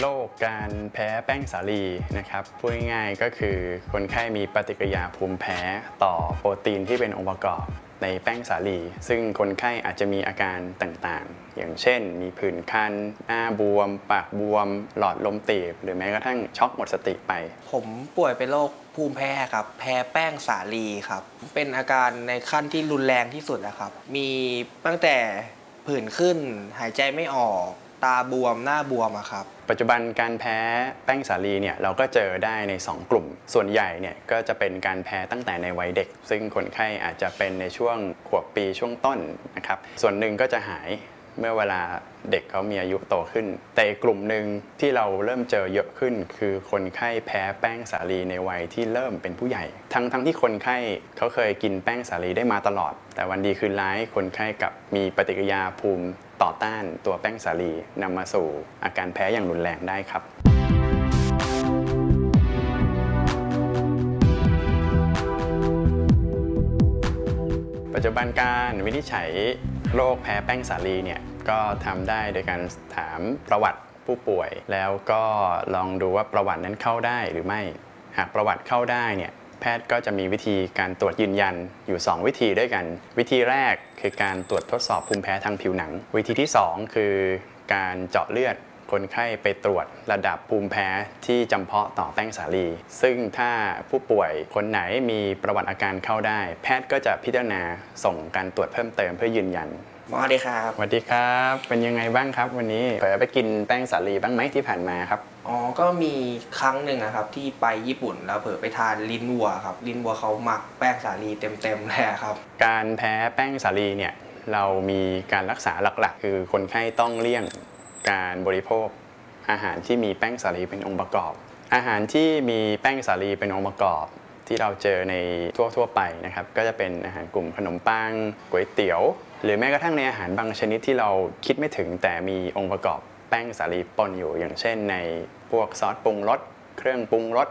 โรคการแพ้แป้งสาลีนะครับพูดง่ายๆก็คือคนไข้มีปฏิกิริยาภูมิแพ้ต่อโปรตีนที่เป็นองค์ประกอบในแป้งสาลีซึ่งคนไข้อาจจะมีอาการต่างๆอย่างเช่นมีผื่นคันหน้าบวมปากบวมหลอดลมตีบหรือแม้กระทั่งช็อกหมดสติไปผมป่วยเป็นโรคภูมิแพ้ครับแพ้แป้งสาลีครับเป็นอาการในขั้นที่รุนแรงที่สุดนะครับมีตั้งแต่ผื่นขึ้นหายใจไม่ออกตาบวมหน้าบวมครับปัจจุบันการแพ้แป้งสาลีเนี่ยเราก็เจอได้ใน2กลุ่มส่วนใหญ่เนี่ยก็จะเป็นการแพ้ตั้งแต่ในวัยเด็กซึ่งคนไข้อาจจะเป็นในช่วงขวบปีช่วงต้นนะครับส่วนหนึ่งก็จะหายเมื่อเวลาเด็กเขามีอายุโตขึ้นแต่กลุ่มหนึ่งที่เราเริ่มเจอเยอะขึ้นคือคนไข้แพ้แป้งสาลีในวัยที่เริ่มเป็นผู้ใหญ่ทั้งที่คนไข้เขาเคยกินแป้งสาลีได้มาตลอดแต่วันดีคืนร้ายคนไข้กับมีปฏิกิริยาภูมิต่อต้านตัวแป้งสาลีนำมาสู่อาการแพ้อย่างรุนแรงได้ครับปัจจุบันการวินิจฉัยโรคแพ้แป้งสาลีเนี่ยก็ทำได้โดยการถามประวัติผู้ป่วยแล้วก็ลองดูว่าประวัตินั้นเข้าได้หรือไม่หากประวัติเข้าได้เนี่ยแพทย์ก็จะมีวิธีการตรวจยืนยันอยู่2วิธีด้วยกันวิธีแรกคือการตรวจทดสอบภูมิแพ้ทางผิวหนังวิธีที่2คือการเจาะเลือดคนไข้ไปตรวจระดับภูมิแพ้ที่จำเพาะต่อแป้งสาลีซึ่งถ้าผู้ป่วยคนไหนมีประวัติอาการเข้าได้แพทย์ก็จะพิจารณาส่งการตรวจเพิ่มเติมเพื่อยืนยันสวัสดีครับสวัสดีครับเป็นยังไงบ้างครับวันนี้เผลอไปกินแป้งสาลีบ้างไหมที่ผ่านมาครับก็มีครั้งหนึ่งนะครับที่ไปญี่ปุ่นแล้วเผลอไปทานลิ้นวัวครับลิ้นวัวเขาหมักแป้งสาลีเต็มเลยครับการแพ้แป้งสาลีเนี่ยเรามีการรักษาหลักๆคือคนไข้ต้องเลี่ยงการบริโภคอาหารที่มีแป้งสาลีเป็นองค์ประกอบอาหารที่มีแป้งสาลีเป็นองค์ประกอบที่เราเจอในทั่วไปนะครับก็จะเป็นอาหารกลุ่มขนมปังก๋วยเตี๋ยวหรือแม้กระทั่งในอาหารบางชนิดที่เราคิดไม่ถึงแต่มีองค์ประกอบแป้งสาลีปนอยู่อย่างเช่นในพวกซอสปรุงรสเครื่องปรุงรส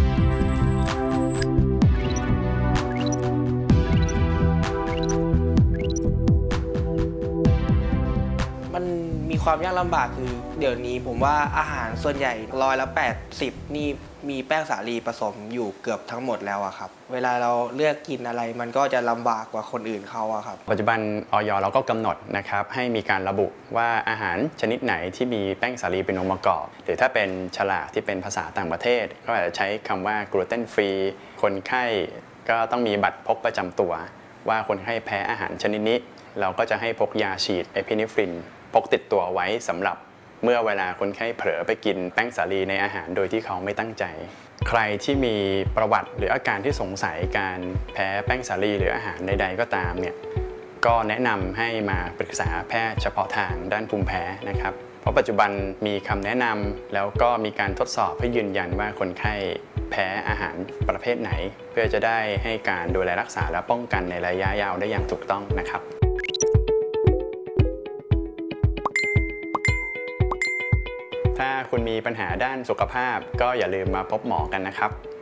มันมีความยากลำบากคือเดี๋ยวนี้ผมว่าอาหารส่วนใหญ่180นี่มีแป้งสาลีผสมอยู่เกือบทั้งหมดแล้วอะครับเวลาเราเลือกกินอะไรมันก็จะลำบากกว่าคนอื่นเขาอะครับปัจจุบันอย.เราก็กำหนดนะครับให้มีการระบุว่าอาหารชนิดไหนที่มีแป้งสาลีเป็นองค์ประกอบหรือถ้าเป็นฉลากที่เป็นภาษาต่างประเทศก็อาจจะใช้คำว่ากลูเตนฟรีคนไข้ก็ต้องมีบัตรพกประจำตัวว่าคนไข้แพ้อาหารชนิดนี้เราก็จะให้พกยาฉีดเอพิเนฟรินพกติดตัวไว้สำหรับเมื่อเวลาคนไข้เผลอไปกินแป้งสาลีในอาหารโดยที่เขาไม่ตั้งใจใครที่มีประวัติหรืออาการที่สงสัยการแพ้แป้งสาลีหรืออาหารใดๆก็ตามเนี่ยก็แนะนำให้มาปรึกษาแพทย์เฉพาะทางด้านภูมิแพ้นะครับเพราะปัจจุบันมีคำแนะนำแล้วก็มีการทดสอบเพื่อยืนยันว่าคนไข้แพ้อาหารประเภทไหนเพื่อจะได้ให้การดูแลรักษาและป้องกันในระยะยาวได้อย่างถูกต้องนะครับถ้าคุณมีปัญหาด้านสุขภาพก็อย่าลืมมาพบหมอกันนะครับ